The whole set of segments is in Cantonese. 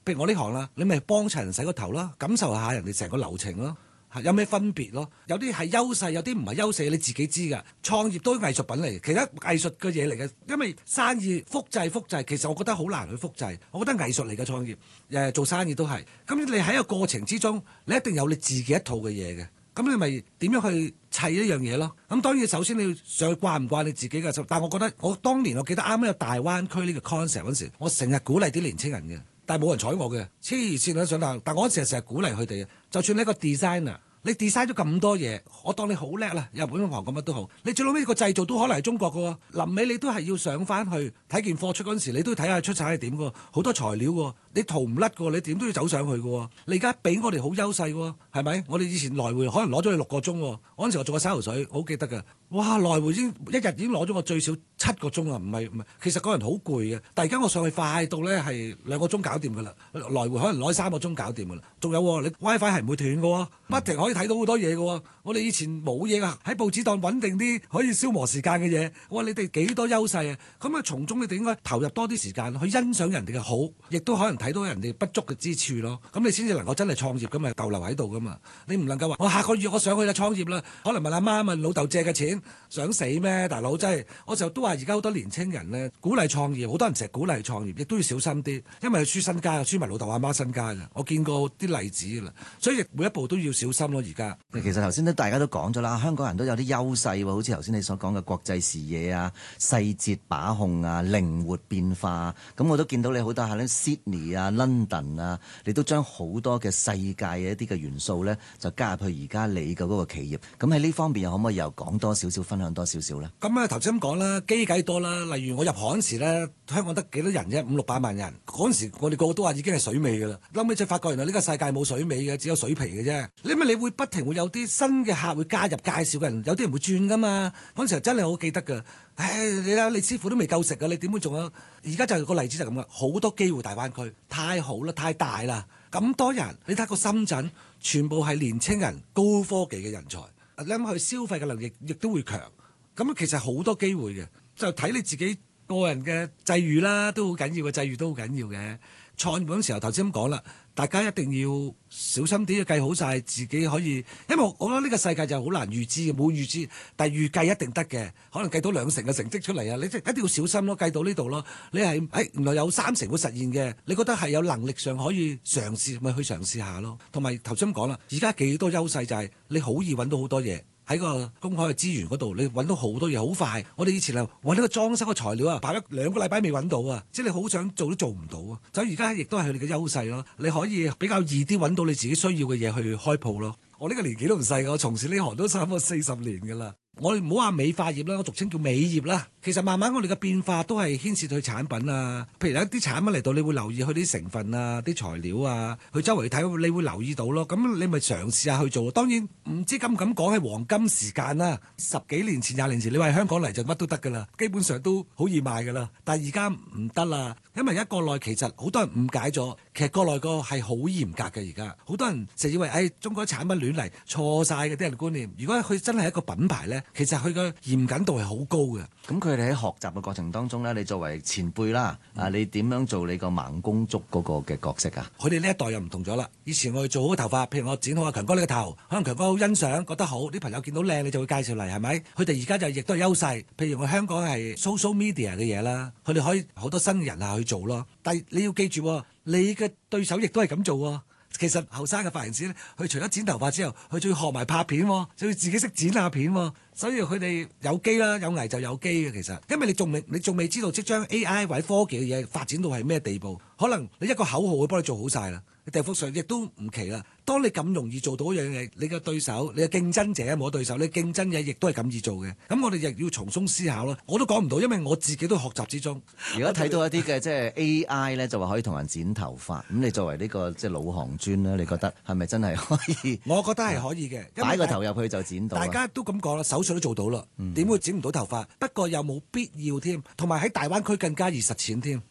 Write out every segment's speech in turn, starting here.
譬如我呢行啦，你咪幫襯人洗個頭啦，感受下人哋成個流程咯。有咩分別咯？有啲係優勢，有啲唔係優勢，你自己知㗎。創業都係藝術品嚟，其他藝術嘅嘢嚟嘅。因為生意複製，其實我覺得好難去複製。我覺得藝術嚟嘅創業，做生意都係。咁你喺個過程之中，你一定有你自己一套嘅嘢嘅。咁你咪點樣去砌呢樣嘢咯？咁當然首先你要上去慣唔慣你自己嘅。但係我覺得我當年我記得啱啱有大灣區呢個 concept 嗰時，我成日鼓勵啲年青人嘅。但係冇人睬我嘅，黐線都想但我嗰時成日鼓勵佢哋嘅。就算你一個 designer，你 design 咗咁多嘢，我當你好叻啦，日本韓國乜都好，你最後尾個製造都可能係中國嘅喎。臨尾你都係要上翻去睇件貨出嗰陣時，你都要睇下出產係點嘅，好多材料喎，你逃唔甩嘅，你點都要走上去嘅。你而家俾我哋好優勢喎，係咪？我哋以前來回可能攞咗你6個鐘喎，嗰陣時我做過洗頭水，我好記得嘅。哇，來回一日已經攞咗我最少7個鐘啊，唔係，其實個人好攰嘅。但係而家我上去快到咧係2個鐘搞掂㗎啦，來回可能攞3個鐘搞掂㗎啦。仲有你 WiFi 係唔會斷嘅喎，不停可以睇到好多嘢嘅喎。我哋以前冇嘢㗎，喺報紙檔穩定啲可以消磨時間嘅嘢。我話你哋幾多優勢啊？咁啊，從中你哋應該投入多啲時間去欣賞人哋嘅好，亦都可能睇到人哋不足嘅之處咯。咁你先至能夠真係創業㗎嘛，逗留喺度㗎嘛。你唔能夠話我下個月我上去啦創業啦，可能問阿媽問老豆借嘅錢。想死咩？大佬真係，我成日都話而家好多年青人咧鼓勵創業，好多人成日鼓勵創業，亦都要小心啲，因為輸身家，輸埋老豆阿媽身家嘅。我見過啲例子㗎啦，所以每一步都要小心咯。而家其實頭先大家都講咗啦，香港人都有啲優勢喎，好似頭先你所講嘅國際視野啊、細節把控啊、靈活變化。咁我都見到你好多喺 Sydney 啊、London 啊，你都將好多嘅世界嘅一啲嘅元素咧，就加入去而家你嘅嗰個企業。咁喺呢方面又可唔可以又講多少少分享多少少咧？ 咁啊頭先咁講啦，機計多啦。例如我入行嗰時咧，香港得幾多人啫？500-600萬人。嗰陣時我哋個個都話已經係水尾㗎啦。後尾就發覺原來呢個世界冇水尾嘅，只有水皮嘅啫。你會不停會有啲新嘅客會加入介紹嘅人，有啲人會轉㗎嘛。嗰陣時真係好記得㗎。你睇你師傅都未夠食㗎，你點會仲有？而家就係個例子就咁㗎，好多機會大灣區，太好啦，太大啦，咁多人。你睇個深圳，全部係年青人，高科技嘅人才。你諗佢消費嘅能力亦都會強。咁其實好多機會嘅，就睇你自己個人嘅際遇啦，都好緊要嘅，際遇都好緊要嘅。創業嗰陣時候，頭先咁講啦，大家一定要小心啲，計好晒自己可以，因為我覺得呢個世界就好難預知嘅，冇預知，但係預計一定得嘅，可能計到2成嘅成績出嚟啊！你一定要小心咯，計到呢度咯。你係原來有3成會實現嘅，你覺得係有能力上可以嘗試，咪去嘗試下咯。同埋頭先咁講啦，而家幾多優勢就係你好易揾到好多嘢。喺個公開嘅資源嗰度，你揾到好多嘢，好快。我哋以前啊，揾呢個裝修嘅材料啊，排咗2個禮拜未揾到啊，即係你好想做都做唔到啊。所以而家亦都係佢哋嘅優勢咯。你可以比較易啲揾到你自己需要嘅嘢去開鋪咯。我呢個年紀都唔細㗎，我從事呢行都差唔多40年㗎啦。我哋唔好話美髮業啦，我俗稱叫美業啦。其實慢慢我哋嘅變化都係牽涉到產品啊。譬如有一啲產品嚟到，你會留意佢啲成分啊、啲材料啊，去周圍睇，你會留意到咯。咁你咪嘗試下去做。當然唔知敢唔敢講係黃金時間啦。10幾年前、20年前，你話喺香港嚟就乜都得㗎啦，基本上都好易賣㗎啦。但係而家唔得啦，因為而家國內其實好多人誤解咗，其實國內個係好嚴格嘅。而家好多人就以為中國產品亂嚟，錯晒嘅啲人觀念。如果佢真係一個品牌咧，其實佢嘅嚴謹度係好高嘅。 咁佢哋喺學習嘅過程當中咧，你作為前輩啦，你點樣做你個盲公竹嗰個嘅角色啊？ 佢哋呢一代又唔同咗啦。以前我哋做好頭髮，譬如我剪好阿強哥呢個頭，可能強哥好欣賞，覺得好，啲朋友見到靚，你就會介紹嚟，係咪？佢哋而家就亦都係優勢。譬如我香港係 social media 嘅嘢啦，佢哋可以好多新人啊去做咯。但係你要記住，你嘅對手亦都係咁做喎。其實後生嘅髮型師咧，佢除咗剪頭髮之後，佢仲要學埋拍片喎，仲要自己識剪下片喎。所以佢哋有機啦，有危就有機嘅。其實，因為你仲未知道即將 AI 或者科技嘅嘢發展到係咩地步，可能你一個口號會幫你做好晒啦。你地幅上亦都唔奇啦。當你咁容易做到一樣嘢，你嘅對手、你嘅競爭者冇對手，你競爭者亦都係咁易做嘅。咁我哋亦要從鬆思考咯。我都講唔到，因為我自己都學習之中。 如果睇到一啲嘅即係 AI 咧，就話可以同人剪頭髮。咁你作為呢個即係老行專咧，你覺得係咪真係可以？ 我覺得係可以嘅， 擺個頭入去就剪到。 大家都咁講啦，手術都做到啦，點會剪唔到頭髮？不過又冇必要添，同埋喺大灣區更加易實踐添。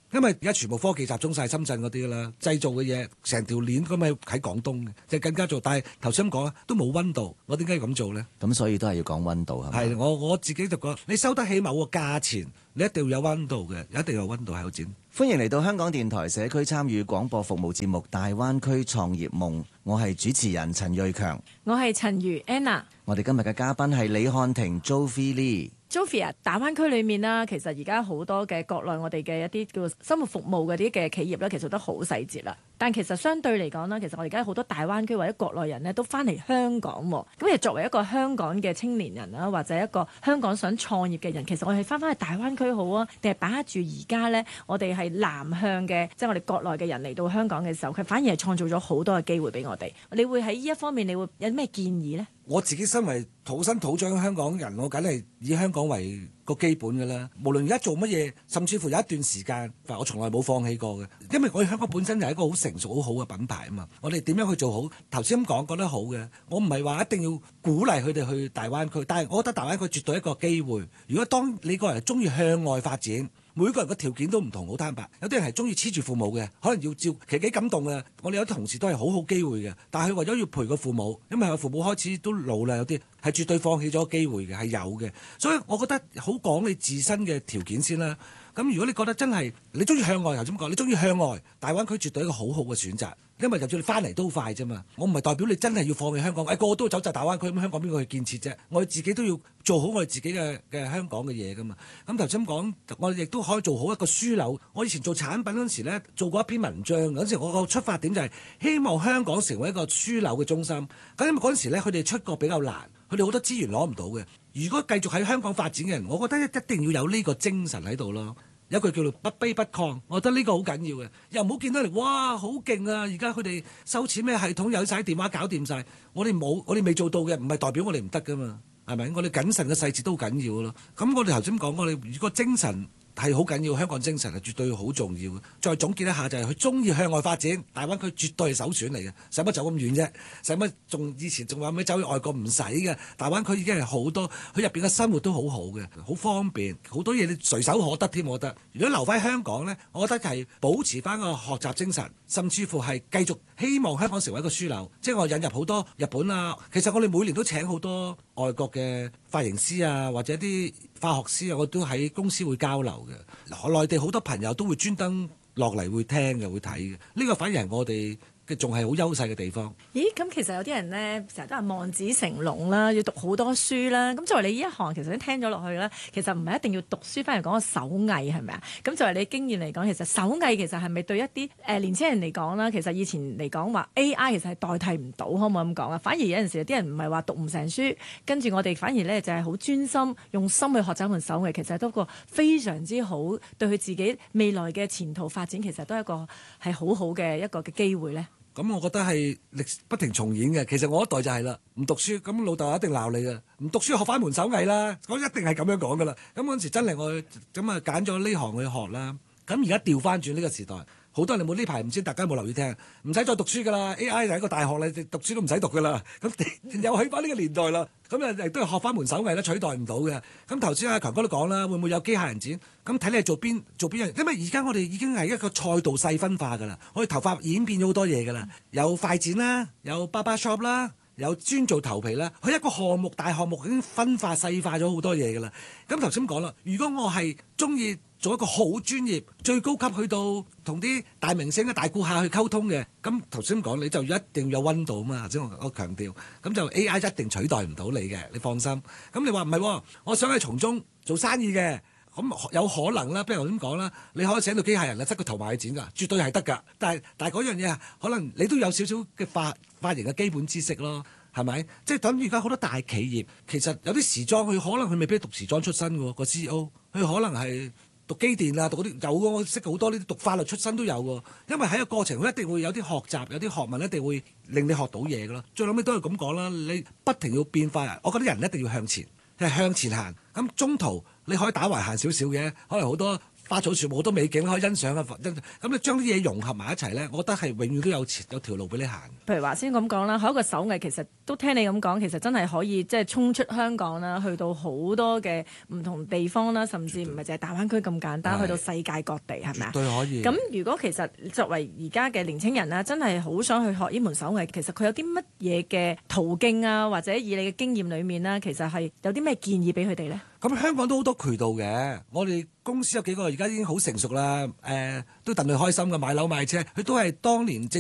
因為而家全部科技集中晒深圳嗰啲啦，製造嘅嘢成條鏈咁咪喺廣東嘅，就更加做。但係頭先咁講都冇溫度，我點解要咁做呢？ 咁所以都係要講溫度係咪？ 係我自己就覺得，你收得起某個價錢，你一定要有溫度嘅，一定要有溫度喺度剪。 歡迎嚟到香港電台社區參與廣播服務節目《大灣區創業夢》，我係主持人陳瑞強， 我係陳如 Anna。 我哋今日嘅嘉賓係李漢庭 Jovi Lee。Jovi 啊，大灣區裏面啦，其實而家好多嘅國內我哋嘅一啲叫做生活服務嗰啲嘅企業咧，其實都好細節啦。但其實相對嚟講啦，其實我哋而家好多大灣區或者國內人呢都翻嚟香港喎。咁其實作為一個香港嘅青年人啦，或者一個香港想創業嘅人，其實我哋翻去大灣區好啊，定係把握住而家呢，我哋係南向嘅，即係我哋國內嘅人嚟到香港嘅時候，佢反而係創造咗好多嘅機會俾我哋。你會喺呢一方面，你會有咩建議呢？ 我自己身為土生土長嘅香港人，我梗係以香港為個基本㗎啦。無論而家做乜嘢，甚至乎有一段時間，我從來冇放棄過嘅。因為我哋香港本身就係一個好成熟、好好嘅品牌啊嘛。我哋點樣去做好？頭先咁講覺得好嘅，我唔係話一定要鼓勵佢哋去大灣區，但係我覺得大灣區絕對係一個機會。如果當你個人中意向外發展，每個人嘅條件都唔同，好坦白。有啲人係中意黐住父母嘅，可能要照，其實幾感動嘅。我哋有啲同事都係好好機會嘅，但係佢為咗要陪個父母，因為佢父母開始都老啦，有啲係絕對放棄咗機會嘅，係有嘅。所以我覺得好講你自身嘅條件先啦。咁如果你覺得真係你中意向外，頭先講你中意向外，大灣區絕對係一個好好嘅選擇。因為就算你翻嚟都快啫嘛，我唔係代表你真係要放棄香港，個個都走就大灣區，咁香港邊個去建設啫？我哋自己都要做好我哋自己嘅香港嘅嘢噶嘛。咁頭先講，我哋亦都可以做好一個樞紐。我以前做產品嗰陣時咧，做過一篇文章，嗰陣時我個出發點就係希望香港成為一個樞紐嘅中心。咁因為嗰陣時咧，佢哋出國比較難，佢哋好多資源攞唔到嘅。如果繼續喺香港發展嘅人，我覺得一定要有呢個精神喺度咯。有句叫做不卑不亢，我覺得呢個好緊要嘅。又唔好見到你哇好勁啊！而家佢哋收錢咩系統有晒電話搞掂晒，我哋冇，我哋未做到嘅，唔係代表我哋唔得噶嘛，係咪？我哋謹慎嘅細節都好緊要咯。咁我哋頭先講，我哋如果精神係好緊要，香港精神係絕對好重要嘅。再總結一下就係佢中意向外發展，大灣區絕對係首選嚟嘅。使乜走咁遠啫？使乜仲以前仲話咩走去外國唔使嘅？大灣區已經係好多，佢入邊嘅生活都好好嘅，好方便，好多嘢你隨手可得添。我覺得如果留翻香港呢，我覺得係保持翻個學習精神，甚至乎係繼續希望香港成為一個樞紐。即係我引入好多日本啊，其實我哋每年都請好多外國嘅髮型師啊，或者啲化學師啊，我都喺公司會交流嘅。內地好多朋友都會專登落嚟會聽嘅，會睇嘅。呢個反而係我哋嘅仲係好優勢嘅地方。 咦？咁其實有啲人呢，成日都係望子成龍啦，要讀好多書啦。咁作為你呢一行，其實你聽咗落去咧，其實唔係一定要讀書，反而講個手藝係咪啊？咁作為你經驗嚟講，其實手藝其實係咪對一啲年輕人嚟講啦？其實以前嚟講話 AI 其實係代替唔到，可唔可以咁講啊？反而有陣時有啲人唔係話讀唔成書，跟住我哋反而咧就係好專心用心去學習一門手藝，其實都個非常之好，對佢自己未來嘅前途發展，其實都係一個係好好嘅一個嘅機會咧。 咁我覺得係歷不停重演嘅。其實我一代就係啦，唔讀書，咁老豆一定鬧你嘅。唔讀書學翻門手藝啦，我一定係咁樣講噶啦。咁嗰陣時真係我咁啊揀咗呢行去學啦。咁而家調翻轉呢個時代，好多人冇呢排唔知大家有冇留意聽，唔使再讀書噶啦 ，AI 就係一個大學啦，你讀書都唔使讀噶啦。咁又去翻呢個年代啦，咁啊亦都係學翻門手藝啦，取代唔到嘅。咁頭先阿強哥都講啦，會唔會有機械人剪？咁睇你係做邊樣？因為而家我哋已經係一個賽道細分化噶啦，我哋頭髮演變咗好多嘢噶啦，有快剪啦，有 barber shop 啦。有專做頭皮啦，佢一個項目大項目已經分化細化咗好多嘢㗎啦。咁頭先講啦，如果我係中意做一個好專業、最高級去到同啲大明星嘅大顧客去溝通嘅，咁頭先講你就一定要有溫度啊嘛。頭先我強調，咁就 AI 一定取代唔到你嘅，你放心。咁你話唔係，我想喺從中做生意嘅。咁有可能啦，不如我咁講啦，你可以請到機械人啦，塞個頭埋去剪㗎，絕對係得㗎。但係嗰樣嘢啊，可能你都有少少嘅髮型嘅基本知識咯，係咪？即係等於而家好多大企業，其實有啲時裝，佢可能佢未必讀時裝出身喎，個 CEO，佢可能係讀機電啊，讀嗰啲有㗎，我識好多呢啲讀法律出身都有㗎。因為喺個過程，佢一定會有啲學習，有啲學問，一定會令你學到嘢㗎咯。最後尾都係咁講啦，你不停要變化啊！我覺得人一定要向前，係向前行。咁中途你可以打橫行少少嘅，可能好多花草樹木好多美景可以欣賞嘅。咁你將啲嘢融合埋一齊咧，我覺得係永遠都有條路俾你行。 譬如話先咁講啦，學一個手藝其實都聽你咁講，其實真係可以即係衝出香港啦，去到好多嘅唔同地方啦，甚至唔係淨係大灣區咁簡單，去到世界各地係咪啊？ 絕對可以。 咁如果其實作為而家嘅年青人啦，真係好想去學呢門手藝，其實佢有啲乜嘢嘅途徑啊，或者以你嘅經驗裡面啦，其實係有啲咩建議俾佢哋咧？ 咁香港都好多渠道嘅，我哋公司有幾個而家已經好成熟啦，都戥佢開心嘅，買樓買車，佢都係當年